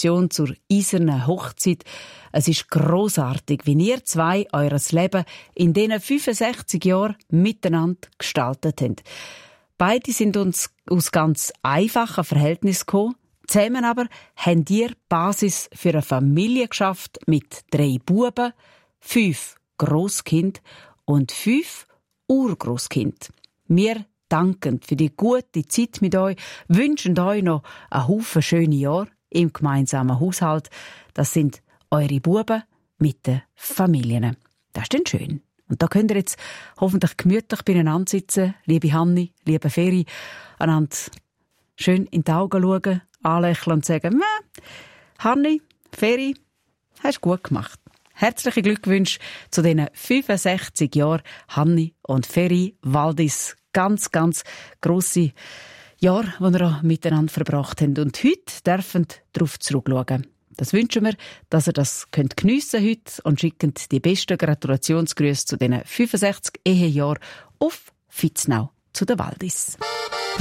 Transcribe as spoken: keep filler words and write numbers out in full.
Gratulation zur eisernen Hochzeit. Es ist grossartig, wie ihr zwei eures Leben in diesen fünfundsechzig Jahren miteinander gestaltet habt. Beide sind uns aus ganz einfachen Verhältnissen gekommen. Zusammen aber habt ihr die Basis für eine Familie geschafft mit drei Buben, fünf Grosskind und fünf Urgroßkind. Wir danken für die gute Zeit mit euch, wünschen euch noch einen Haufen schöne Jahre im gemeinsamen Haushalt. Das sind eure Buben mit den Familien. Das ist dann schön. Und da könnt ihr jetzt hoffentlich gemütlich beieinander sitzen, liebe Hanni, liebe Feri, einander schön in die Augen schauen, anlächeln und sagen, Hanni, Feri, hast gut gemacht. Herzliche Glückwünsche zu diesen fünfundsechzig Jahren Hanni und Feri Waldis. Ganz, ganz grosse Jahre, die wir auch miteinander verbracht haben. Und heute dürfen darauf zurückschauen. Das wünschen wir, dass ihr das könnt geniessen heute und schicken die besten Gratulationsgrüße zu diesen fünfundsechzig Ehejahren auf Fitznau zu den Waldis.